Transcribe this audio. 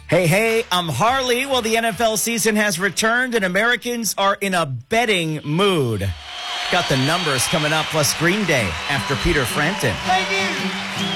Hey, I'm Harley. Well, the NFL season has returned and Americans are in a betting mood. Got the numbers coming up, plus Green Day after Peter Frampton. Thank you.